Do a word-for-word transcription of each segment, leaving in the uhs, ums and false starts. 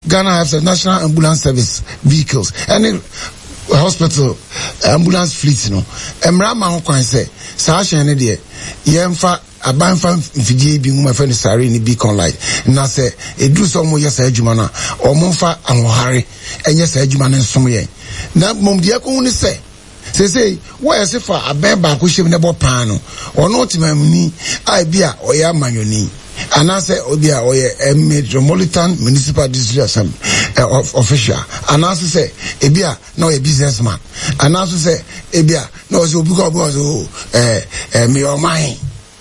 Ghana has a national ambulance service vehicles. Any hospital ambulance fleet, you know. Emrama ho kwan say, sa ahye de yemfa abanfa mfidie bi mu afa ni sare ni beacon light. Na say edu so mo yesa adwuma na omomfa anwohare enye sa adwuma ne nsom ye. Na momdia ko ni say say say why say for aben ba ko hye ne bo pan no. Ono timamni ai bia oya manyoni. And I say, oh, yeah, oh, yeah, a metropolitan municipal district assembly uh, of, official. And I say, Ebia, no, a businessman. And I say, Ebia, no, so because, oh, uh, uh, me or mine.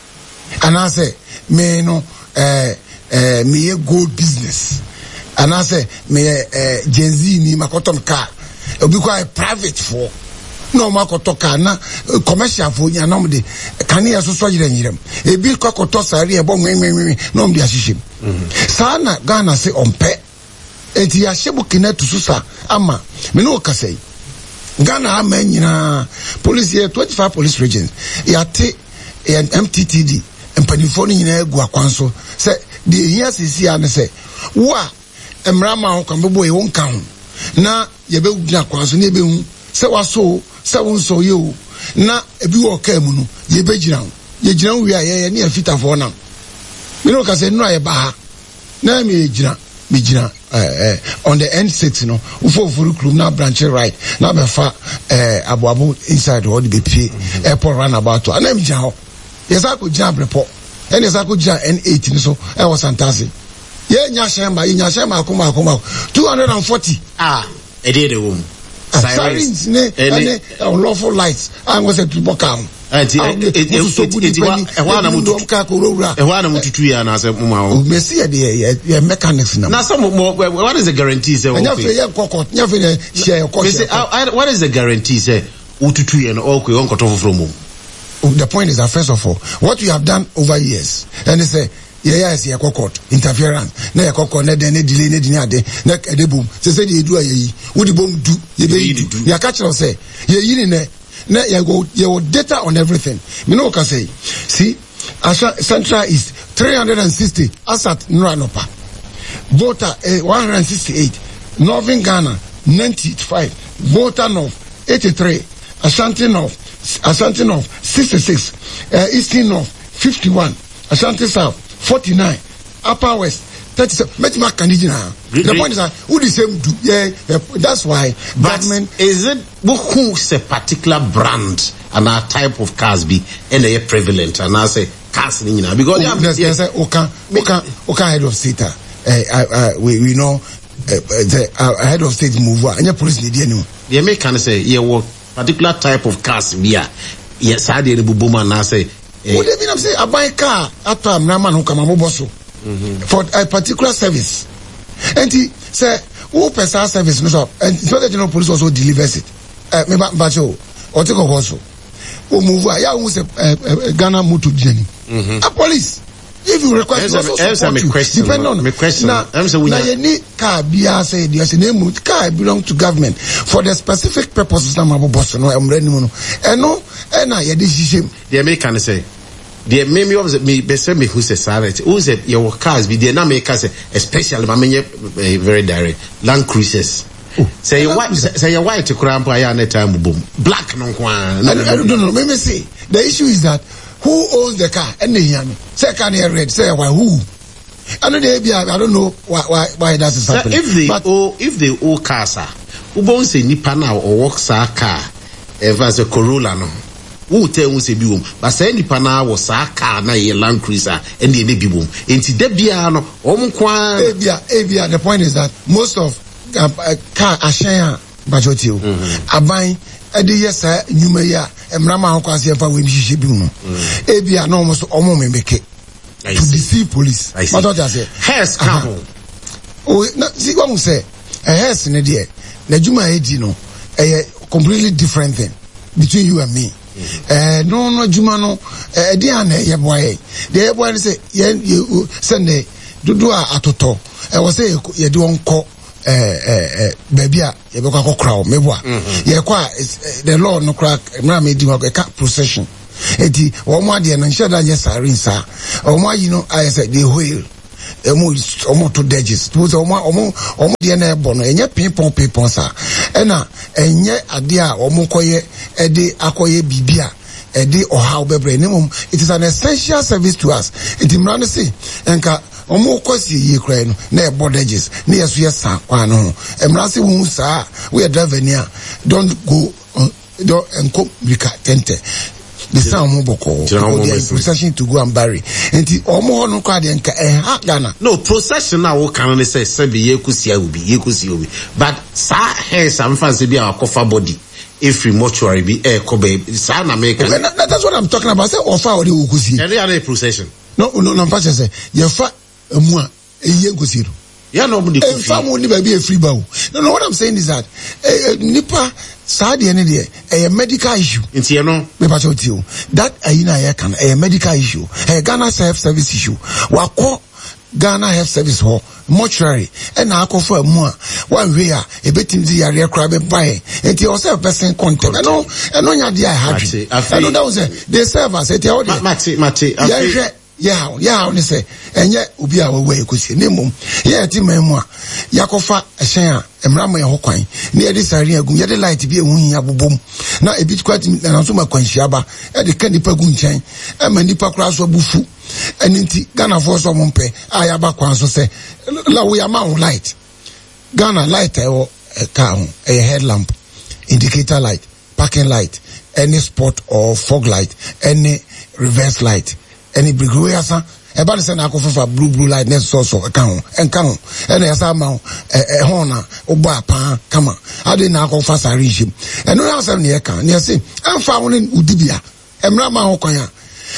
And I say, me, no, uh, uh, me a gold business. And I say, me, uh, Gen Z, ni makotom car. Because a private for. No makoto ka na commercial for nya no de kan ya so so yire nyirem e bi kokoto sare e bo nwenwenwen no mde ahihim sa na Ghana se ompe enti ya shebu kinetu susa ama me no kasai Ghana ama nyina police here twenty-five police regions ya te M T T D empanifo ni nyina egu akwanso se de hia sisi ane se wa emrama ho kan bebo e won kan na ye be guna akwanso na e be hu se waso se won so ye o na ebi wo ka mu no ye be gina ye gina wi aye ye na afita fo na me no ka se no aye ba ha na me gina me gina eh eh on the N six no ufo furu club na branch right na be fa eh aboabo inside all the be pie airport runabout to na me gina ho ye sa ko gina brepo en ye sa ko gina N eight ni so e was fantastic ye nya shema ye nya shema akoma akoma two hundred forty ah e dey the room sirens ne ene unlawful lights and was a triple count ati eti wa na mutu ka ko rowra e wa na mutu ya na se mu ma o mesi ya de ya mechanics na na some what is the guarantee say okay nya fe ya kokot nya fe na share kokot what is the guarantee say ututu ya no okay on koto from mu the point is that first of all what we have done over years and they say yeah yes yeah court interference na yeah court na dey na delay na dini ade na ede boom say say dey do ayi wo di bom do ye be do ya catch us say ye yi ne na ya go your data on everything me no can say see Asha Central is three hundred sixty Asat Nranopa Volta uh, one hundred sixty-eight Northern Ghana ninety-five Volta North eighty-three Ashanti North Ashanti North sixty-six uh, Eastern North fifty-one Ashanti South forty-nine Upper West thirty-seven Metima Kanijina. The point is that who the same do yeah, yeah that's why but government is it who's a particular brand and a type of cars be and they are prevalent and I say cars in you because oh, there's, there's a Oka Oka Oka head of state uh, uh, uh, we we know uh, the uh, head of state move and your police need you know they make can say yeah what particular type of cars we are yes I did bubuma and I say what they mean I'm saying I buy a car after I'm not man who come bosso for a particular service and he say who person service no so and so that you know police also delivers it uh, me ba ba show or take also who move ya who say Ghana motor journey a police if you request also support you question, depend on me question now now you need car bia say there's a name car belong to government for the specific purposes na mabo boss no am ready no and no and na ye decision the American say the maybe of me be say me who say salary who say your cars be the na make say especially ma menye very direct Land Cruisers oh, say your white say your white kura mpo ya na time boom black no kwa I don't know me me say the issue is that who owns the car and hear me say can you red say why who I know they be I don't know why why why that is happening if they oh if they own cars ah who bon say nipa na or work sa car ever say Corolla no who tell who say bi wom but say nipa na wo sa car na ye Land Cruiser and they be wom enti da bia no om kwa e bia e bia the point is that most of uh, uh, car ashen bajoti o aban e dey yes nyuma ya emrama ho kwase fa we mhihye bi no e bia no almost omo memeke to deceive police but what I say has come oh na see what we say a has ne dey na juma e di no a completely different thing between you and me. Eh no no juma no eh di an ye boy the ye boy say ye send dudu a atoto e wo say ye di onko eh eh baby a ye be kwa crowd meboa ye kwa the law no crack na me di ka procession eti wo mo ade no sheda ye sarin sa o mo ayi no I say the wheel emu omo to degis to so omo omo omo de na ebo no enye pinpon pinpon sa ena enye ade a omo koye ede akoye bibia ede ohaw bebre ne mum. It is an essential service to us. It imran say enka omo kwasi ye kra no na ebo degis na yeso yesa kwa no emran say hu sa we driver ni a don't go uh, don't enko bika tente the sound moboko procession to go and bury and the omo no kwa de nka eh ha Ghana no procession na wo kan ne say say be yekusia obi yekusia obi but sa hair some fancy be our cover body if mortuary be eh kobe sa na make okay, that, that's what I'm talking about. Say ofa odi okusi any other procession no no no pa say ye fa emu a eye okusi do yeah no be e fa mo ni ba be a free bow. No no what I'm saying is that eh, nipa sa de ne de a medical issue nti ye no me pa tell you that ayina ye kan a medical issue a Ghana Health Service issue wa ko Ghana Health Service ho mortuary and na akofo amu a one way a ebetim di yare kra be buy enti o say person content no eno nya dia ha dwe eno that was they serve us enti all the mate mate yeah yeah yeah oni say enye obi a we ekosi ne mum ye ti mamu a yakofa ehyen a emrama ye ho kwan ne ye de sare agum ye de light bi ehun ya bobom na ebi kwati na so ma kwanhia ba e de kan nipa gu nchen e ma nipa kra so bufu enti Ghana for so mompe aya ba kwan so say la we am on light Ghana light e o car a headlamp indicator light parking light any spot or fog light any reverse light any brigade asa e ba se na akofofa blue blue light next so so ka ho enka ho e na yasa ma e ho na ogbo apa kama ade na akofa sare him e no na asem ne ye kan ne say amfa ho ne udibia emra ma ho kwan a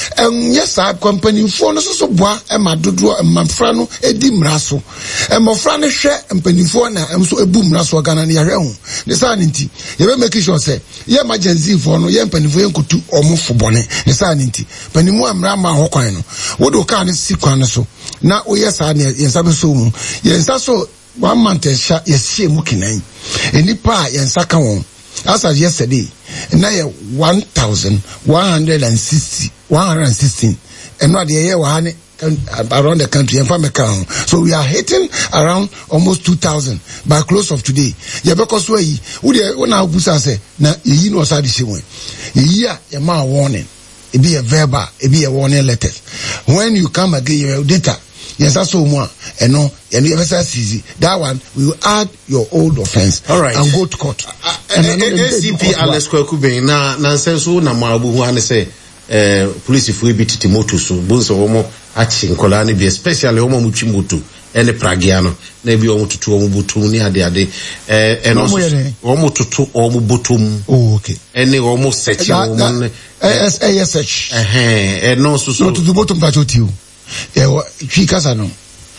en yes a company for no so boa e ma dodo e ma fra no edi mraso e mo fra ne hwe company for na em so ebu mraso Ghana ne yahwe ho ne sa nti ye be make sure say ye emergency for no ye company for ye nkotu omo fobone ne sa nti pani mu amra ma ho kwan no wo do ka ne si kwan so na o yes a ne ye nsa be so mu ye nsa so one month sha ye sie mu kinan eni pa ye nsa ka won as of yesterday na ye one thousand one hundred sixty one hundred sixteen and not the year around the country and farm account. So we are hitting around almost two thousand by close of today. Yeah, because we when our busa say na you know side the yeah, a ma warning. It be a verbal, it be a warning letter. When you come again your data, yes, that's so more. And no, and you ever say easy. That one we will add your old offense. All right. And go to court. Uh, and A C P Alex Kwekube na na senso na mabu hu ane say eh police fu bi titimoto so bonso omo achi nkola ne bi especially omo mutwi moto ene pragiano na bi omo tutu omo butu ni ade ade eh eno omo tutu omo butum. Oh okay. Ene omo search omo eh eh search eh eno so so tutu butum pa chotiu eh twi kasa no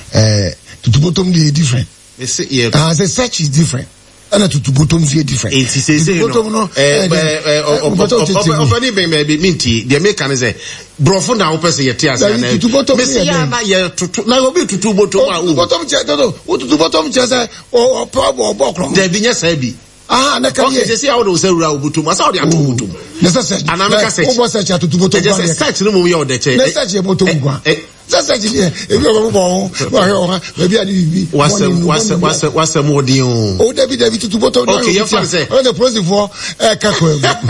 eh tutu butum dey different. Ah the search is different. And to bottom is different. It is say no. Eh eh ofani be me minti the American say brofo na wo pese ye tia say na. Me say ya na ye tutu na obi tutu bottom a wo. Bottom che do wo tutu bottom che say o o bokro. There be nya say bi. Ah na ka ye. Okay say how do say wura bottom. Asa o dey atu bottom. Na say. Anamika say. O bo say tutu bottom. Just search no mo ye o de che. Na search ye bottom kwa. That's actually if you go go maybe I be what's what's what's what's the more deal oh David David to bottom okay you fan say on the process for eh kako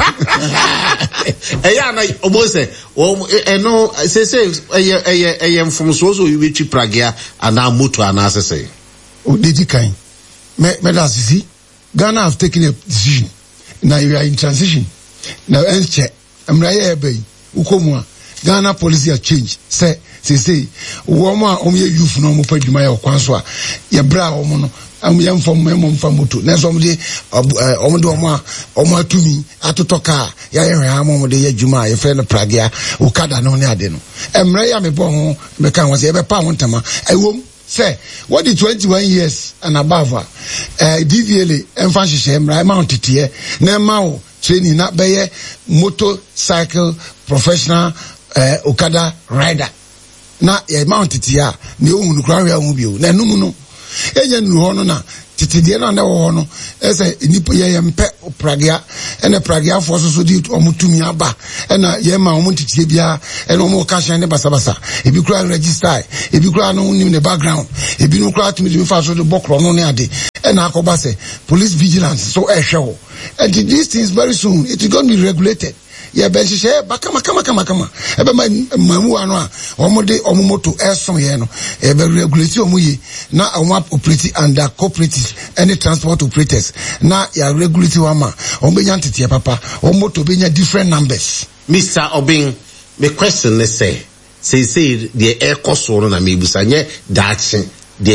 eh ya na obo say o eh no say say eh eh eh from so so you be pragia and na moto and say oh did you kind me me that see Ghana have taken a decision now you are in transition now and check am right here be ukomu Ghana policy has changed say say say woman o me youth no mo padwuma ya okwanso a ye bra o mo no am ye mfom me mo mfa moto na so mo de o mo de o mo o mo atumi atotoka ya ye hwa mo mo de ye dwuma ye fe no pragia okada no ne ade no emre ya me bo ho me kan wo se ye be pa ho ntama ewom say what the twenty-one years and above uh D V L A emfa hihye emra ma ontete na ma wo training na be ye motorcycle professional uh, okada rider na ye mount tia ne ohunu kra hwa hu bio na enum no enye nu ho no na tete de na na wo no ese nipa ye yempe pragia ene pragia fo so so di omutumi aba ena ye ma omuntete bia ena omo ka hye ne basabasa ebi kura register ebi kura no nim the background ebi no kura tumi me fa so de bokro no ne ade ena akoba se police vigilance so ehwe ho and these things very soon it is going to be regulated. Yeah, ben share bakama kama kama kama ebe mamu ano a omode omomoto esom ye no ebe regulate omuye na omo operate under cooperative any transport operators na ya regulate wama ombenya ntete papa omoto benya different numbers. Mister Obing, the question is say say say the air cost no na mebusa nye dachi the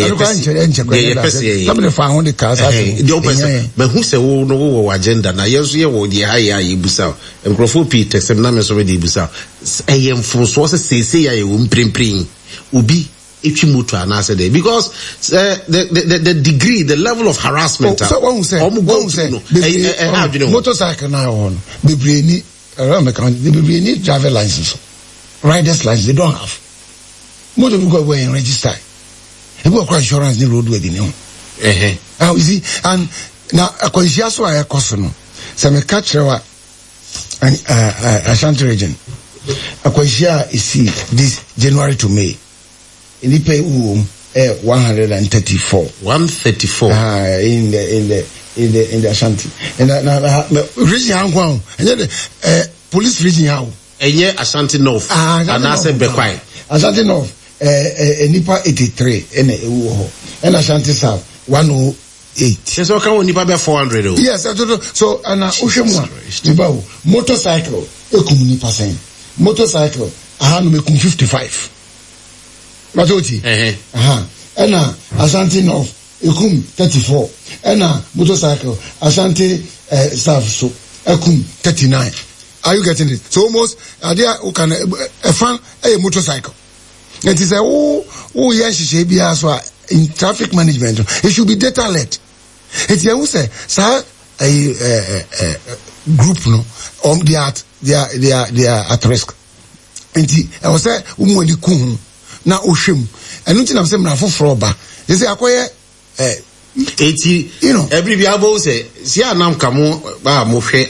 the fa ho the cars the person but who say wo no wo agenda na yeso ye wo the high high busa enkrofo p text na me so we busa eyem fonso se say say ya wo mprempren obi etwi moto ana say there because uh, the, the the degree the level of harassment oh, so one say one say motorcycle na on bebre ni around the bebre ni driver license riders license they don't have motor go go and register. People across insurance the road with you know. Eh eh. You see, and now a conscious way a costono. So me catch rawa and uh Ashanti region. A conscious is see this January to May. In the pay um eh one hundred and thirty four. One thirty four. Ah in the in the in the in the Ashanti. And now region and the uh police region how. Enye Ashanti North. Ah, and I said Bekwai. Ashanti North. Eh, nipa eighty-three ene ewu ho and Ashanti South one oh eight. Yes, so can nipa be four hundred. Yes, so ana ohwemu a nipa wo motorcycle ekum nipa sen motorcycle aha no mekum fifty-five. What oti? Eh eh. Aha. Ena Ashanti North ekum thirty-four. Ena motorcycle Ashanti uh, South so ekum thirty-nine. Are you getting it? So almost uh, there who can a fan a motorcycle. It is a oh oh yes in traffic management it should be data led. It's you say sir a group no um they are they are they are they are at risk. And I was say umu di kun na ohwem enu nti na say mra foforo ba they say akoye eh eighty you know every biabo say see anam kamo ba mo hwe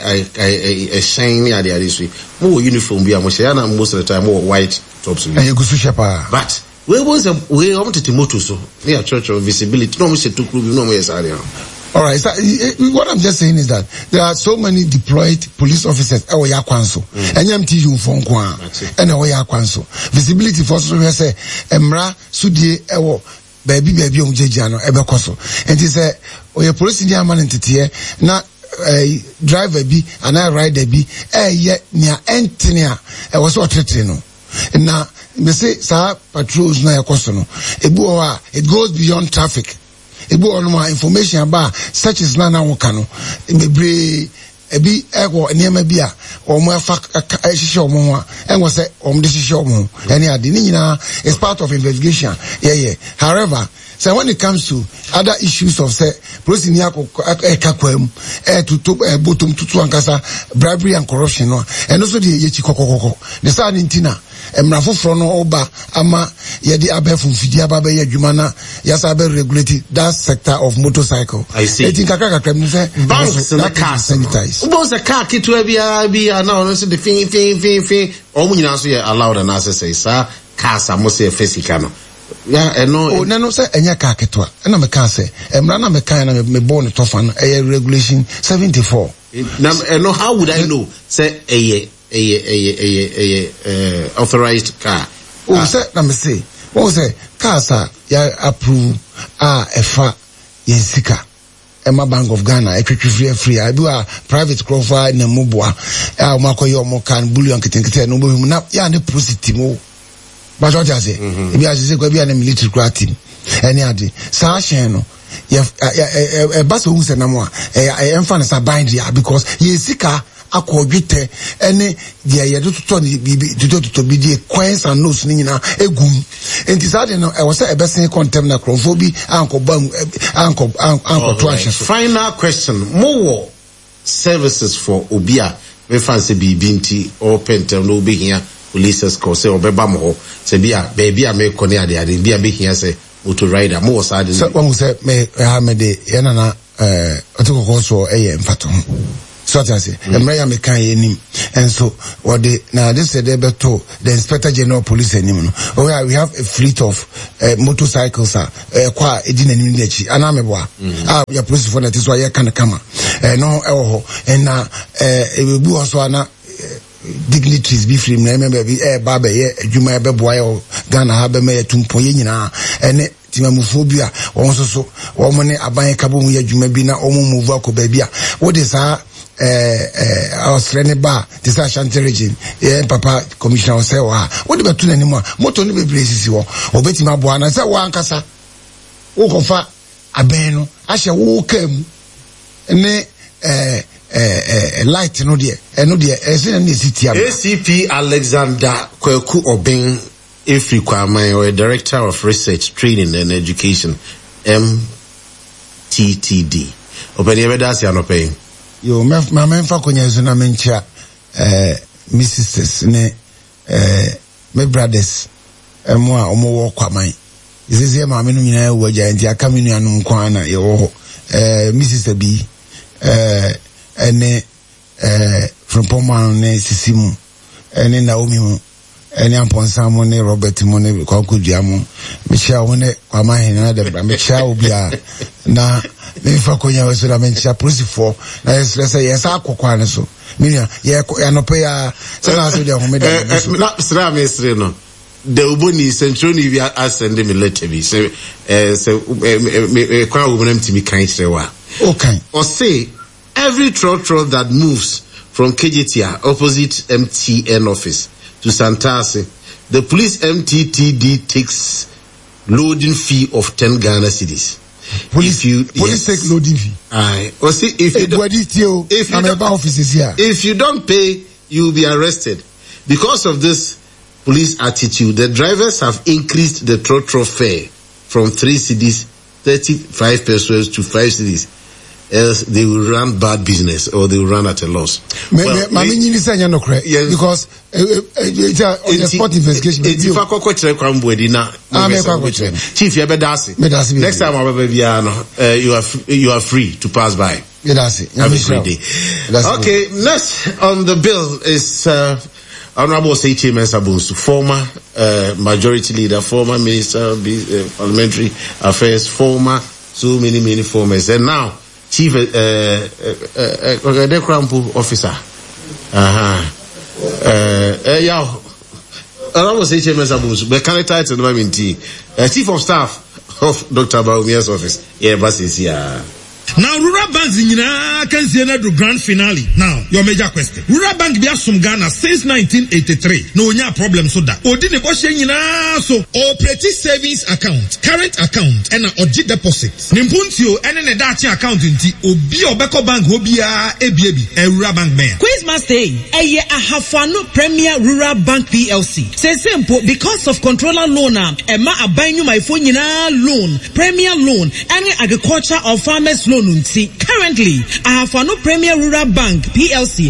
a shine ya dey so mo uniform bi am say na most of the time mo white tops and you go so shepa but we was a we want to moto so near church of visibility no mo say to club no mo yes area. All right, so what I'm just saying is that there are so many deployed police officers ewo ya kwanso enyamti uniform kwa and ewo ya kwanso visibility force so say emra sudie ewo baby baby on jeje no ebekoso and he say oye police ni amane ntete na uh, driver bi and I rider bi eh ye nia entenia e was so tretre no na me say sa patrols na yakoso no ebu o a it goes beyond traffic ebu on more information about such is na na woka no bebre ebi ego niam bi a omo afa ehihye omo ho a enwo se omo de hihye omo any ade ni nyina is part of investigation yeah yeah however so when it comes to other issues of say police ni akakwam eh to bottom tutu ankasa bribery and corruption no and also the yechi kokokoko the sad intina emra foforo no oba ama ye di abefu fidi aba be adwuma na yasa be regulate that sector of motorcycle. I see. I think akaka kwam say banks in the car sanitize ubon se car kitu bia bia na ono se the fin fin fin fin o mu nyina so ye allowed and access say cars are mostly physical no. Yeah, I know. Oh, no, no, sir. Enya ka ketwa. Ena me kan say. Emra na me kan na me born tofan. Eh, regulation seventy-four. Now, I know how would I know? Say, eh, eh, eh, eh, eh, authorized car. Oh, sir. Na me say. Oh, say. Car sir. Ya approve. Ah, efa. Yensika. Emma Bank of Ghana. Equity free free. I do a private crowdfunding na mobwa. Ah, umako yo mo kan bullion kitenkite no bo na ya ne proceed mo. But what I say, if you say go be a military crowd team, any ade. Sa shen no, ye a baso who say na mo a emphasis a bind ya because ye sika akodwete ene dia ye to to to to to be the coins and notes ni na egum. Enti sa de no e was say e besen contem na crowdphobia anko bam anko anko to action. Final question, more services for obia we fancy be binti or pentem no be here. Police call say obeba mo se bia baby a me kone ade ade bia be here say motor rider mo was ade so when we say me ha me de ye na na eh otoko so e ye mfato so that I say emre ya me kan ye nim and so what they now this said they beto the Inspector General Police anim no oh yeah, we have a fleet of uh, motorcycles ah uh, kwa edin anim nechi ana me boa ah ya police for that is why ya kan kama eh no e ho and na eh e bu so ana dignitaries be free na remember be eh baba ye adwuma be boa ye Ghana ha be me tumpo ye nyina ene timamufobia won so so won ne aban kabo mu ye adwuma bi na omo move akoba bia what is that eh eh Australian bar this Ashanti region eh papa commissioner say wa what be to nanimu moto no be places wo obetima aboa na say wa ankasa wo kofa aben no ahye wo kam ne eh eh light no de eno de ese na city A C P Alexander Kwaku Obeng Efrikwamai, or Director of Research, Training and Education, M T T D. Open your that's you are not paying. Yo, my my fa konya zo na mencha eh me sisters ne eh my brothers eh mo a omo wo kwaman. Izeze ma me no nyina wo agya nti aka me nua no nkwan na ye wo eh me sister bi eh ene eh from Poma ne sisimu ene Naomi mu ene Amponsa mu ne Robert mu ne Kwankudua mu me chia wo ne kwama hena de bra me chia obi a na me fa konya so na me chia prosifo na yes say yes akokwa ne so me nua ye ya no pe ya se na so de ho me de na sra me sre no the uboni centroni we are send me letter bi say eh say me kwa wo nam timi kan kire wa okay or say every trotro that moves from K J T R opposite M T N office to Santase, the police M T T D takes loading fee of ten Ghana cedis. Police, if you police yes, take loading fee. Aye. Or see if you don't, if you don't, offices here. If you don't pay, you will be arrested. Because of this police attitude, the drivers have increased the trotro fare from three cedis, thirty-five pesos to five cedis. Else they will run bad business or they will run at a loss. Me, well, me, me, me, say no correct yes, because uh, uh, it's a, on the sport investigation. It's if I go check on Bodi na. Chief, you better ask. Next time I will be you are you are free to pass by. Have a great day. Okay, next on the bill is uh, Honorable Seiche Mensah Bonsu, former uh, majority leader, former minister of uh, parliamentary affairs, former so many many formers, and now. Chief uh uh uh the Krampu officer. Uh-huh. Uh uh yeah. I was say Mensah Bonsu, but can I title no mean T. Chief of Staff of Doctor Bawumia's office. Yeah, but is here. Now, Rural Bank in can see another grand finale. Now, your major question. Rural Bank be from Ghana since nineteen eighty-three. No, no problem so that. Odine Boshe Nina so operating savings account, current account, and a Oji deposit. Nimpuntio and an Edachi account in T. Obi Obeko Bank Obia A B A B a Rural Bank man. Quiz Master, a year a Hafano Premier Rural Bank P L C. Say simple because of controller loan, Emma a buying you my phone loan, Premier loan, any agriculture or farmers loan. Currently, I have no Premier Rural Bank P L C.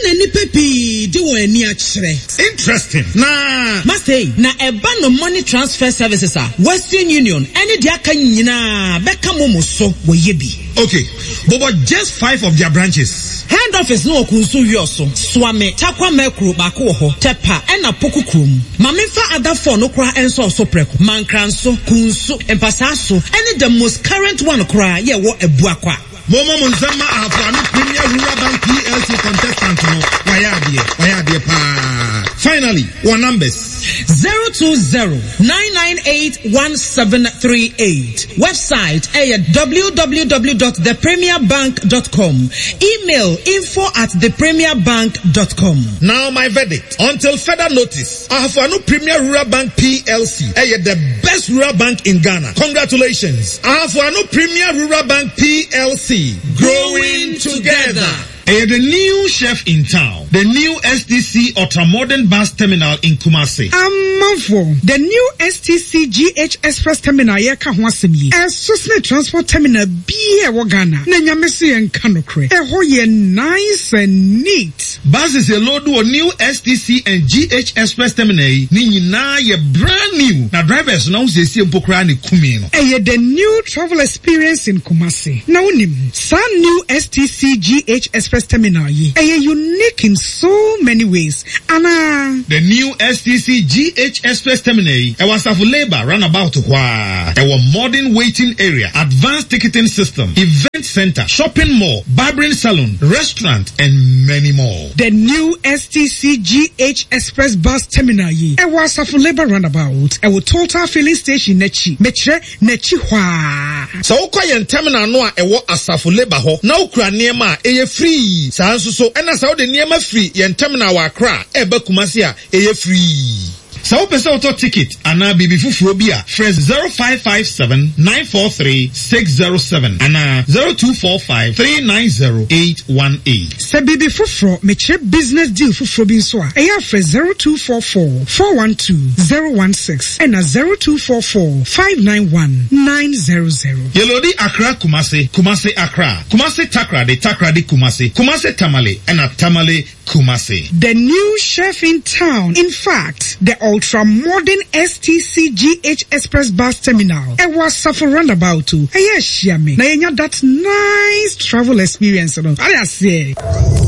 Interesting. Nah, must say, na a ban of money transfer services are Western Union. Any diaka nyina beka momo so wo yebi. Okay, but just five of their branches. Head office no kunsu yoso. Swame takwa mekru bako ho tepa ena poku krum. Mamifa other four no kra enso so preko. Mankranso kunsu empasaso. Any the most current one kra ye wo ebua. Momo Munzama Afrani Premier Rural Bank P L C contestant no wayadie wayadie pa. Finally, one numbers zero two zero nine nine eight one seven three eight. Website a w w w dot the premier bank dot com. Email info at the premier bank dot com. Now my verdict. Until further notice, Afrani Premier Rural Bank P L C a the best rural bank in Ghana. Congratulations, Afrani Premier Rural Bank P L C. Growing together. Eh, the new chef in town, the new S T C Ultra Modern Bus Terminal in Kumasi. Amanfo, the new S T C G H Express Terminal yeka ho asem yi. Esosne transport terminal bi e wo Ghana. Na nyamese en kanokre. E ho ye nice and neat. Buses a load to new S T C and G H Express Terminal ni nyina ye brand new. Na drivers now say see mpokra ne kumi no. Eh, the new travel experience in Kumasi. Na unim, san new S T C G H Express Terminal yi. Eh, unique in so many ways. Ana the new S T C G H Express Terminal e was of labor runabout wa. E was modern waiting area, advanced ticketing system, event center, shopping mall, barbering salon, restaurant, and many more. The new S T C G H Express Bus Terminal yi. E was of labor runabout. E was total filling station nechi. Metre nechi wa. So ukwa terminal no a ewo asafo labor ho na ukura niema eye free saa nso so ena sa de niema free yen terminal wa Accra ebe Kumasi a eye free. So pesa auto ticket ana bibi fufuro bi a fresh zero five five seven nine four three six zero seven ana zero two four five three nine zero eight one eight. Se bibi fufuro meche business deal fufuro bi nso a eya fresh zero two four four four one two zero one six and a zero two four four five nine one nine zero zero. Yelodi Accra Kumasi, Kumasi Accra, Kumasi Takrade, Takrade Kumasi, Kumasi Tamale and a Tamale Kumasi. The new chef in town. In fact, the ultra modern S T C G H Express Bus Terminal. It was suffer roundabout too. Yes, Shami. Na yenya that nice travel experience. I say.